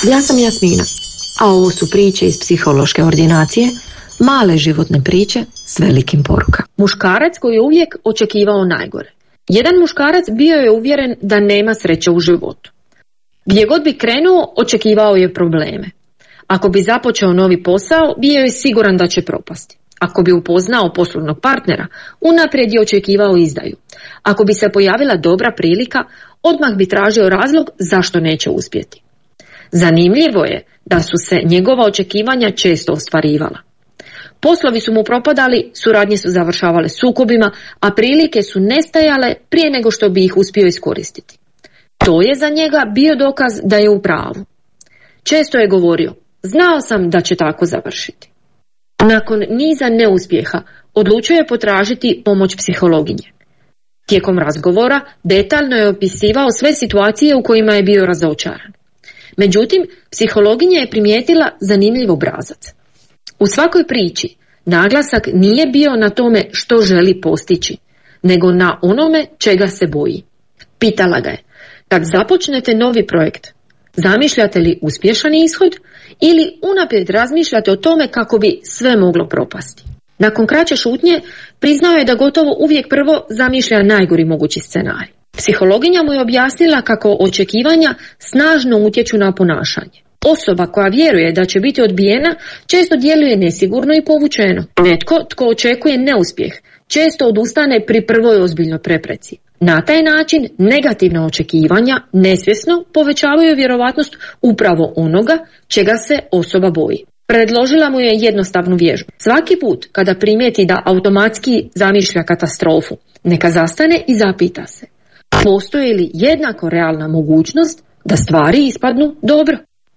Ja sam Jasmina, a ovo su priče iz psihološke ordinacije, male životne priče s velikim porukama. Muškarac koji je uvijek očekivao najgore. Jedan muškarac bio je uvjeren da nema sreće u životu. Gdje god bi krenuo, očekivao je probleme. Ako bi započeo novi posao, bio je siguran da će propasti. Ako bi upoznao poslovnog partnera, unaprijed je očekivao izdaju. Ako bi se pojavila dobra prilika, odmah bi tražio razlog zašto neće uspjeti. Zanimljivo je da su se njegova očekivanja često ostvarivala. Poslovi su mu propadali, suradnje su završavale sukobima, a prilike su nestajale prije nego što bi ih uspio iskoristiti. To je za njega bio dokaz da je u pravu. Često je govorio, znao sam da će tako završiti. Nakon niza neuspjeha odlučio je potražiti pomoć psihologinje. Tijekom razgovora detaljno je opisivao sve situacije u kojima je bio razočaran. Međutim, psihologinja je primijetila zanimljiv obrazac. U svakoj priči naglasak nije bio na tome što želi postići, nego na onome čega se boji. Pitala ga je, kad započnete novi projekt, zamišljate li uspješan ishod ili unaprijed razmišljate o tome kako bi sve moglo propasti? Nakon kraće šutnje priznao je da gotovo uvijek prvo zamišlja najgori mogući scenarij. Psihologinja mu je objasnila kako očekivanja snažno utječu na ponašanje. Osoba koja vjeruje da će biti odbijena često djeluje nesigurno i povučeno. Netko tko očekuje neuspjeh često odustane pri prvoj ozbiljnoj prepreci. Na taj način negativna očekivanja nesvjesno povećavaju vjerovatnost upravo onoga čega se osoba boji. Predložila mu je jednostavnu vježbu. Svaki put kada primijeti da automatski zamišlja katastrofu, neka zastane i zapita se, postoji li jednako realna mogućnost da stvari ispadnu dobro?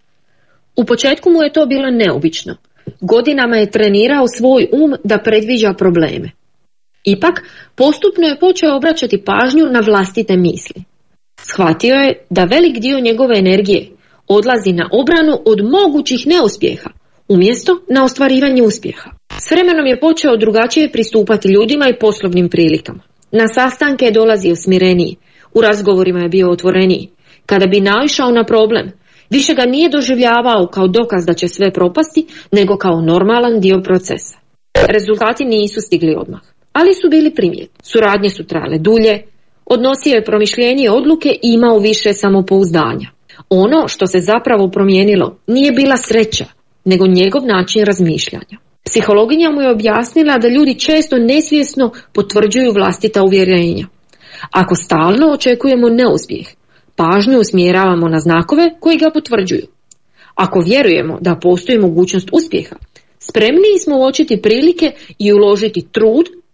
U početku mu je to bilo neobično. Godinama je trenirao svoj da predviđa probleme. Ipak, postupno je počeo obraćati pažnju na vlastite misli. Shvatio je da velik dio njegove energije odlazi na obranu od mogućih neuspjeha, umjesto na ostvarivanje uspjeha. S vremenom je počeo drugačije pristupati ljudima i poslovnim prilikama. Na sastanke je dolazio smireniji, u razgovorima je bio otvoreniji. Kada bi naišao na problem, više ga nije doživljavao kao dokaz da će sve propasti, nego kao normalan dio procesa. Rezultati nisu stigli odmah, ali su bili primjetni. Suradnje su trajale dulje, odnosio je promišljenje i odluke i imao više samopouzdanja. Ono što se zapravo promijenilo nije bila sreća, nego njegov način razmišljanja. Psihologinja mu je objasnila da ljudi često nesvjesno potvrđuju vlastita uvjerenja. Ako stalno očekujemo neuspjeh, pažnju usmjeravamo na znakove koji ga potvrđuju. Ako vjerujemo da postoji mogućnost uspjeha, spremniji smo uočiti prilike i uložiti trud